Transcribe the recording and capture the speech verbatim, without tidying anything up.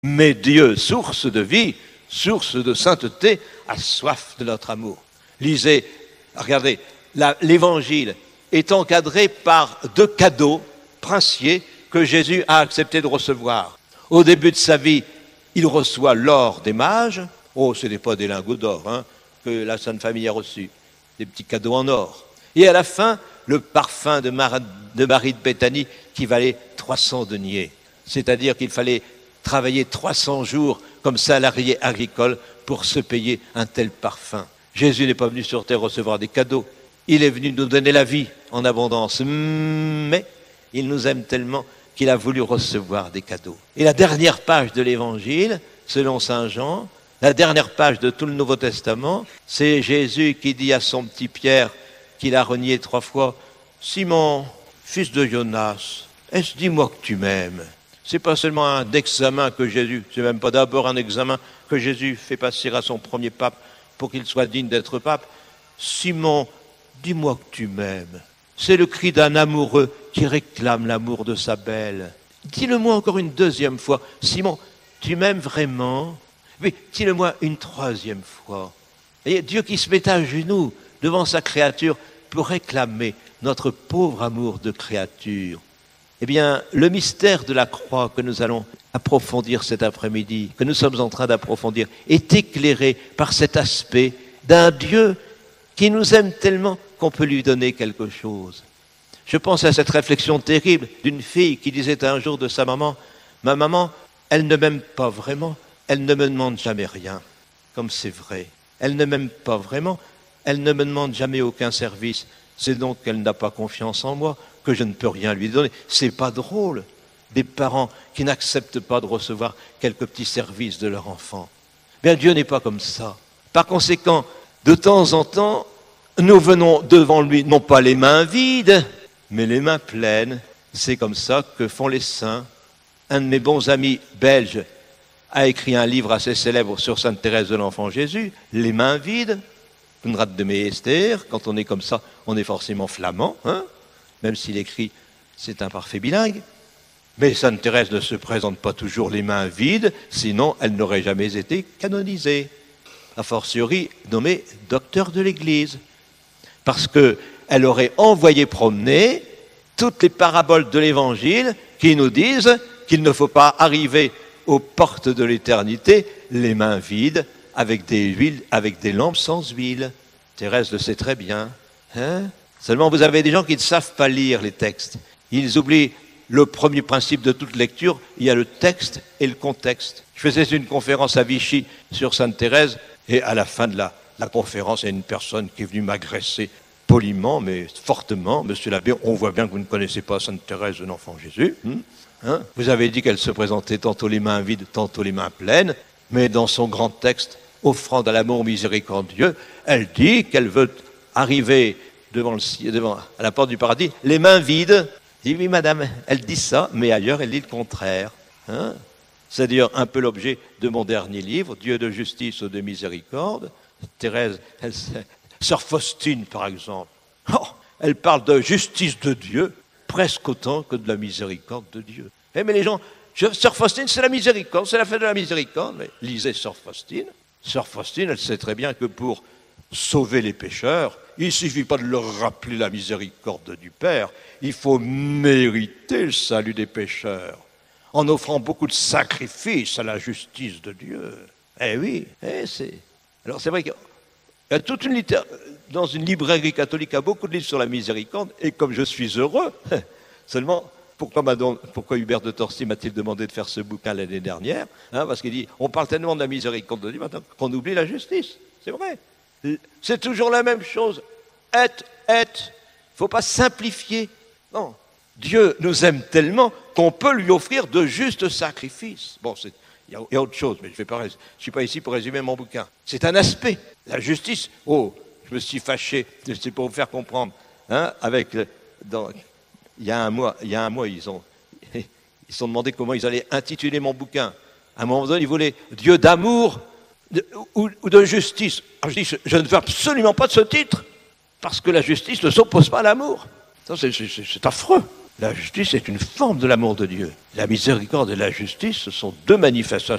Mais Dieu, source de vie, source de sainteté, a soif de notre amour. Lisez, regardez, la, l'évangile est encadré par deux cadeaux princiers que Jésus a accepté de recevoir. Au début de sa vie, il reçoit l'or des mages. Oh, ce n'est pas des lingots d'or hein, que la Sainte Famille a reçu, des petits cadeaux en or. Et à la fin, le parfum de, Mar- de Marie de Béthanie qui valait trois cents deniers. C'est-à-dire qu'il fallait travailler trois cents jours comme salarié agricole pour se payer un tel parfum. Jésus n'est pas venu sur terre recevoir des cadeaux. Il est venu nous donner la vie en abondance. Mais il nous aime tellement qu'il a voulu recevoir des cadeaux. Et la dernière page de l'Évangile, selon saint Jean, la dernière page de tout le Nouveau Testament, c'est Jésus qui dit à son petit Pierre, qu'il a renié trois fois, « Simon, fils de Jonas, est-ce dis-moi que tu m'aimes ?» C'est pas seulement un examen que Jésus, c'est même pas d'abord un examen que Jésus fait passer à son premier pape pour qu'il soit digne d'être pape. « Simon, dis-moi que tu m'aimes. » C'est le cri d'un amoureux qui réclame l'amour de sa belle. Dis-le-moi encore une deuxième fois. « Simon, tu m'aimes vraiment ?» Oui, dis-le-moi une troisième fois. Et Dieu qui se met à genoux devant sa créature pour réclamer notre pauvre amour de créature. Eh bien, le mystère de la croix que nous allons approfondir cet après-midi, que nous sommes en train d'approfondir, est éclairé par cet aspect d'un Dieu qui nous aime tellement qu'on peut lui donner quelque chose. Je pense à cette réflexion terrible d'une fille qui disait un jour de sa maman, « Ma maman, elle ne m'aime pas vraiment, elle ne me demande jamais rien. » Comme c'est vrai. Elle ne m'aime pas vraiment, elle ne me demande jamais aucun service. C'est donc qu'elle n'a pas confiance en moi, que je ne peux rien lui donner. C'est pas drôle, des parents qui n'acceptent pas de recevoir quelques petits services de leur enfant. Bien, Dieu n'est pas comme ça. Par conséquent, de temps en temps, nous venons devant lui, non pas les mains vides, mais les mains pleines. C'est comme ça que font les saints. Un de mes bons amis belges a écrit un livre assez célèbre sur Sainte Thérèse de l'Enfant Jésus, Les mains vides. Conrad de Meester, quand on est comme ça, on est forcément flamand, hein, même s'il écrit, c'est un parfait bilingue. Mais Sainte Thérèse ne se présente pas toujours les mains vides, sinon elle n'aurait jamais été canonisée. A fortiori, nommée docteur de l'Église. Parce qu'elle aurait envoyé promener toutes les paraboles de l'Évangile qui nous disent qu'il ne faut pas arriver aux portes de l'éternité les mains vides, avec des huiles, avec des lampes sans huile. Thérèse le sait très bien. Hein? Seulement, vous avez des gens qui ne savent pas lire les textes. Ils oublient le premier principe de toute lecture, il y a le texte et le contexte. Je faisais une conférence à Vichy sur Sainte Thérèse, et à la fin de la, la conférence, il y a une personne qui est venue m'agresser poliment, mais fortement. Monsieur l'abbé, on voit bien que vous ne connaissez pas Sainte Thérèse de l'Enfant Jésus. Hein? Hein? Vous avez dit qu'elle se présentait tantôt les mains vides, tantôt les mains pleines, mais dans son grand texte, Offrande à l'amour miséricordieux, elle dit qu'elle veut arriver devant, le, devant à la porte du paradis, les mains vides. Je dis oui madame, elle dit ça, mais ailleurs elle dit le contraire. Hein? C'est-à-dire un peu l'objet de mon dernier livre, Dieu de justice ou de miséricorde. Thérèse, elle, Sœur Faustine par exemple, oh, elle parle de justice de Dieu presque autant que de la miséricorde de Dieu. Eh, mais les gens, Sœur Faustine c'est la miséricorde, c'est la fête de la miséricorde. Mais lisez Sœur Faustine. Sœur Faustine, elle sait très bien que pour sauver les pécheurs, il ne suffit pas de leur rappeler la miséricorde du Père, il faut mériter le salut des pécheurs, en offrant beaucoup de sacrifices à la justice de Dieu. Eh oui, eh c'est... Alors c'est vrai qu'il y a toute une littérature, dans une librairie catholique, il y a beaucoup de livres sur la miséricorde, et comme je suis heureux, seulement... Pourquoi, Madame, pourquoi Hubert de Torcy m'a-t-il demandé de faire ce bouquin l'année dernière, hein, parce qu'il dit, on parle tellement de la miséricorde de Dieu maintenant qu'on oublie la justice. C'est vrai. C'est toujours la même chose. Être, être. Il ne faut pas simplifier. Non. Dieu nous aime tellement qu'on peut lui offrir de justes sacrifices. Bon, il y, y a autre chose, mais je ne suis pas ici pour résumer mon bouquin. C'est un aspect. La justice, oh, je me suis fâché, c'est pour vous faire comprendre, hein, avec... Dans, Il y a un mois, il y a un mois, ils ont, ils se sont demandé comment ils allaient intituler mon bouquin. À un moment donné, ils voulaient Dieu d'amour de, ou, ou de justice. Alors je dis, je ne veux absolument pas de ce titre, parce que la justice ne s'oppose pas à l'amour. Ça, c'est, c'est, c'est affreux. La justice est une forme de l'amour de Dieu. La miséricorde et la justice, ce sont deux manifestations